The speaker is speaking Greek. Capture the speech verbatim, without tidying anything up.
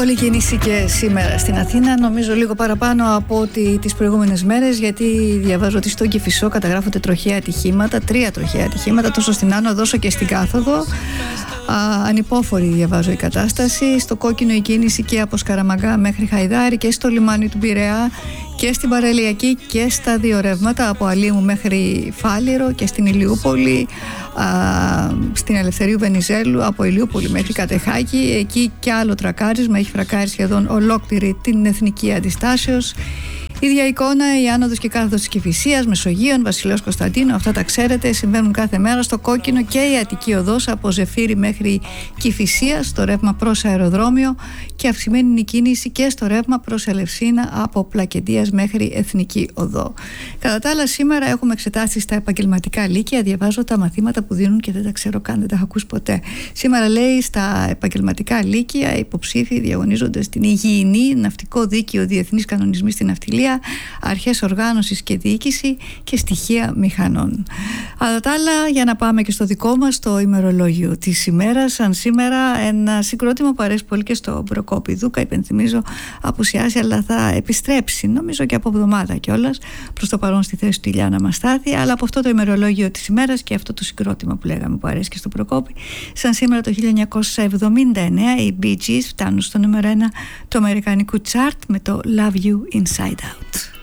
Πολλή κίνηση και σήμερα στην Αθήνα, νομίζω λίγο παραπάνω από ότι τις προηγούμενες μέρες, γιατί διαβάζω ότι στον Κηφισό καταγράφονται τροχαία ατυχήματα, τρία τροχαία ατυχήματα, τόσο στην άνοδο όσο και στην κάθοδο. Α, ανυπόφορη διαβάζω η κατάσταση. Στο Κόκκινο η κίνηση και από Σκαραμαγκά μέχρι Χαϊδάρη και στο λιμάνι του Πειραιά και στην Παραλιακή και στα δύο ρεύματα από Αλήμου μέχρι Φάληρο και στην Ηλιούπολη, α, στην Ελευθερίου Βενιζέλου από Ηλιούπολη μέχρι Κατεχάκη. Εκεί και άλλο τρακάρισμα, έχει φρακάρει σχεδόν ολόκληρη την εθνική αντιστάσεως. Ίδια εικόνα, η άνοδος και κάθοδος της Κηφισίας, Μεσογείων, Βασιλέως Κωνσταντίνου, αυτά τα ξέρετε, συμβαίνουν κάθε μέρα. Στο Κόκκινο και η Αττική Οδός από Ζεφύρι μέχρι Κηφισία, στο ρεύμα προς αεροδρόμιο, και αυξημένη είναι η κίνηση και στο ρεύμα προς Ελευσίνα από Πλακεντίας μέχρι Εθνική Οδό. Κατά τα άλλα, σήμερα έχουμε εξετάσει στα επαγγελματικά λύκεια. Διαβάζω τα μαθήματα που δίνουν και δεν τα ξέρω καν, δεν τα έχω ακούσει ποτέ. Σήμερα, λέει, στα επαγγελματικά λύκεια οι υποψήφοι διαγωνίζονται στην υγιεινή, ναυτικό δίκαιο, διεθνείς κανονισμοί στην ναυτιλία, αρχές οργάνωσης και διοίκηση και στοιχεία μηχανών. Αλλά τα άλλα, για να πάμε και στο δικό μας το ημερολόγιο της ημέρας. Σαν σήμερα, ένα συγκρότημα που αρέσει πολύ και στο Προκόπη Δούκα, υπενθυμίζω, απουσιάζει, αλλά θα επιστρέψει, νομίζω και από εβδομάδα κιόλας, προς το παρόν στη θέση του Ηλιάνα Μαστάθη. Αλλά από αυτό το ημερολόγιο της ημέρας και αυτό το συγκρότημα που λέγαμε που αρέσει και στο Προκόπη, σαν σήμερα το χίλια εννιακόσια εβδομήντα εννέα οι Bee Gees φτάνουν στο νούμερο ένα του αμερικανικού chart με το Love You Inside Out.